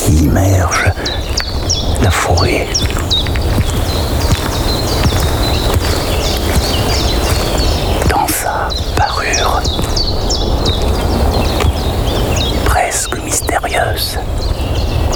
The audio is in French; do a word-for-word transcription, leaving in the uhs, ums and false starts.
qui immerge la forêt. Dans sa parure presque mystérieuse.